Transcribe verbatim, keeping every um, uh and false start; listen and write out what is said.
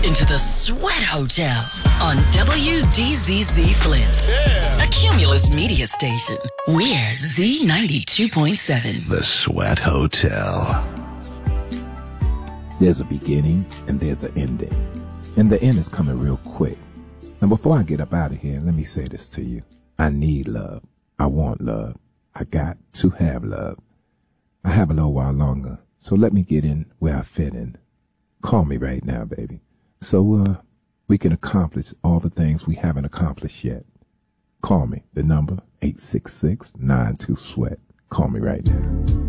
into the Sweat Hotel on W D Z Z Flint, yeah. A Cumulus media station. We're Z ninety-two point seven. The Sweat Hotel. There's a beginning and there's an ending. And the end is coming real quick. Now, before I get up out of here, let me say this to you. I need love. I want love. I got to have love. I have a little while longer, so let me get in where I fit in. Call me right now, baby. So, uh, we can accomplish all the things we haven't accomplished yet. Call me. The number, eight six six, nine two, SWEAT. Call me right now.